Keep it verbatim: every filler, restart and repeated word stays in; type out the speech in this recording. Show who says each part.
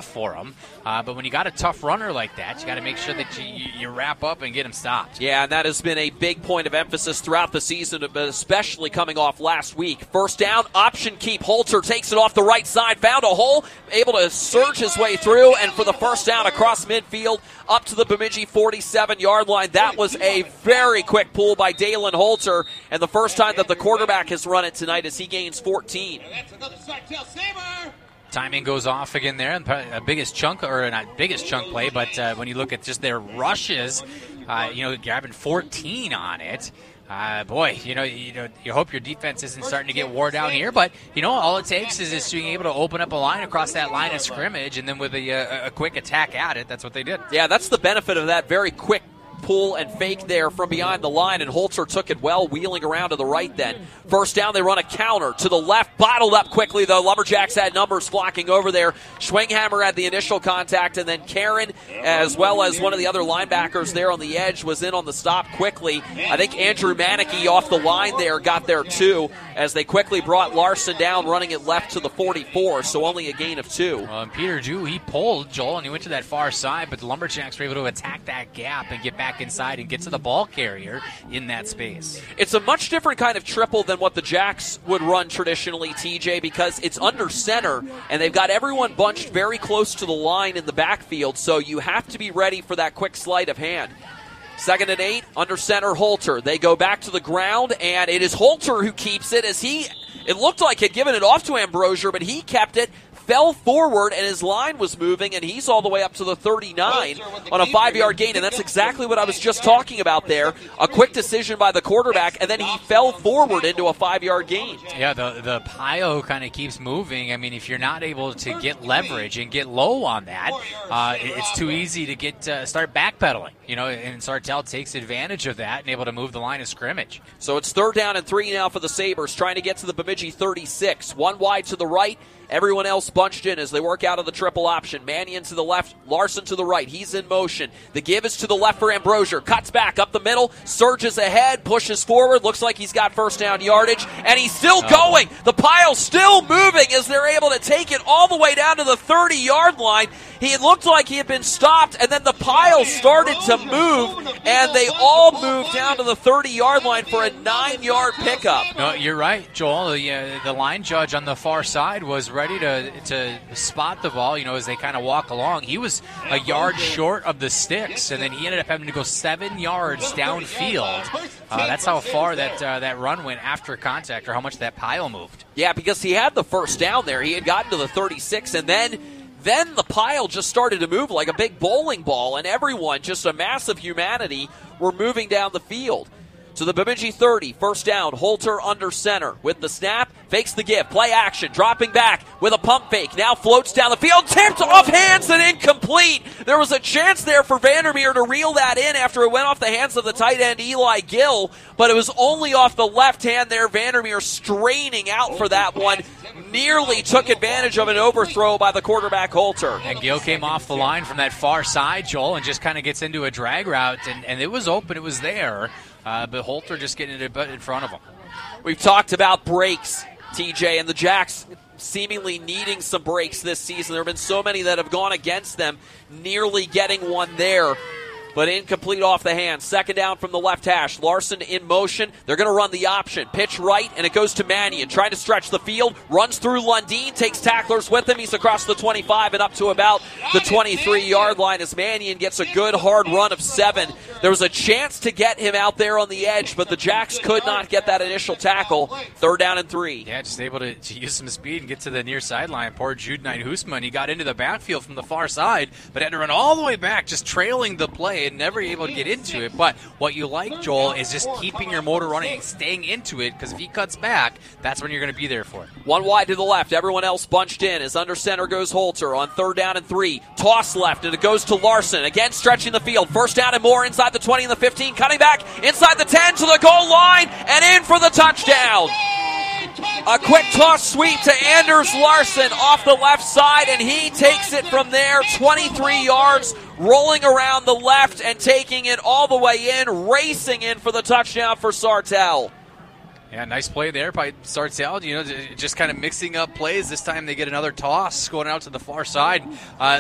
Speaker 1: for him. Uh, but when you got a tough runner like that, you got to make sure that you, you wrap up and get him stopped.
Speaker 2: Yeah, and that has been a big point of emphasis throughout the season, but especially coming off last week. First down, option keep. Holter takes it off the right side, found a hole, able to surge his way through, and for the first down across midfield up to the Bemidji forty-seven-yard line. That was a very quick pull by Dalen Holter, and the first time that the quarterback has run it tonight as he gains fourteen.
Speaker 1: Timing goes off again there. A biggest chunk, or not biggest chunk play, but uh, when you look at just their rushes, uh, you know, grabbing fourteen on it. Uh, boy, you know, you know, you hope your defense isn't starting to get wore down here, but you know, all it takes is just being able to open up a line across that line of scrimmage, and then with a, a, a quick attack at it, that's what they did.
Speaker 2: Yeah, that's the benefit of that very quick pull and fake there from behind the line, and Holter took it well, wheeling around to the right then. First down, they run a counter to the left, bottled up quickly, though. Lumberjacks had numbers flocking over there. Schwinghammer had the initial contact, and then Karen, as well as one of the other linebackers there on the edge, was in on the stop quickly. I think Andrew Manicky off the line there got there too, as they quickly brought Larson down, running it left to the forty-four, so only a gain of two.
Speaker 1: Well, and Peter Jew, he pulled, Joel, and he went to that far side, but the Lumberjacks were able to attack that gap and get back inside and get to the ball carrier in that space.
Speaker 2: It's a much different kind of triple than what the Jacks would run traditionally, T J, because it's under center, and they've got everyone bunched very close to the line in the backfield, so you have to be ready for that quick sleight of hand. Second and eight, under center, Holter. They go back to the ground, and it is Holter who keeps it, as he, it looked like had given it off to Ambrosier, but he kept it, fell forward, and his line was moving, and he's all the way up to the thirty-nine on a five-yard gain, and that's exactly what I was just talking about there. A quick decision by the quarterback, and then he fell forward into a five-yard gain.
Speaker 1: Yeah, the the pile kind of keeps moving. I mean, if you're not able to get leverage and get low on that, uh, it's too easy to get uh, start backpedaling. You know, and Sartell takes advantage of that and able to move the line of scrimmage.
Speaker 2: So it's third down and three now for the Sabres, trying to get to the Bemidji thirty-six. One wide to the right. Everyone else bunched in as they work out of the triple option. Mannion to the left, Larson to the right. He's in motion. The give is to the left for Ambrosier. Cuts back up the middle, surges ahead, pushes forward. Looks like he's got first down yardage, and he's still going. The pile's still moving as they're able to take it all the way down to the thirty-yard line. He looked like he had been stopped, and then the pile started to move, and they all moved down to the thirty-yard line for a nine-yard pickup.
Speaker 1: No, you're right, Joel. The, uh, the line judge on the far side was ready to to spot the ball, you know, as they kind of walk along. He was a yard short of the sticks, and then he ended up having to go seven yards downfield. Uh, that's how far that uh, that run went after contact, or how much that pile moved.
Speaker 2: Yeah, because he had the first down there. He had gotten to the thirty-six, and then Then the pile just started to move like a big bowling ball, and everyone, just a mass of humanity, were moving down the field. To the Bemidji thirty, first down, Holter under center. With the snap, fakes the give, play action, dropping back with a pump fake. Now floats down the field, tipped off hands and incomplete. There was a chance there for Vandermeer to reel that in after it went off the hands of the tight end Eli Gill, but it was only off the left hand there. Vandermeer straining out for that one. Nearly took advantage of an overthrow by the quarterback Holter.
Speaker 1: And Gill came off the line from that far side, Joel, and just kind of gets into a drag route, and, and it was open, it was there. Uh, but Holter just getting it in front of him.
Speaker 2: We've talked about breaks, T J, and the Jacks seemingly needing some breaks this season. There have been so many that have gone against them, nearly getting one there, but incomplete off the hand. Second down from the left hash. Larson in motion. They're going to run the option. Pitch right, and it goes to Mannion. Trying to stretch the field. Runs through Lundeen. Takes tacklers with him. He's across the twenty-five and up to about the twenty-three-yard line as Mannion gets a good hard run of seven. There was a chance to get him out there on the edge, but the Jacks could not get that initial tackle. Third down and three.
Speaker 1: Yeah, just able to, to use some speed and get to the near sideline. Poor Jude Knight-Husman. He got into the backfield from the far side, but had to run all the way back, just trailing the play and never able to get into it. But what you like, Joel, is just keeping your motor running and staying into it, because if he cuts back, that's when you're going to be there for it.
Speaker 2: One wide to the left. Everyone else bunched in. As under center goes Holter on third down and three. Toss left, and it goes to Larson. Again, stretching the field. First down and more inside the twenty and the fifteen. Cutting back inside the ten to the goal line and in for the touchdown. A quick toss sweep to Anders Larson off the left side, and he takes it from there, twenty-three yards, rolling around the left and taking it all the way in, racing in for the touchdown for Sartell.
Speaker 1: Yeah, nice play there by Sartell. You know, just kind of mixing up plays. This time they get another toss going out to the far side. Uh,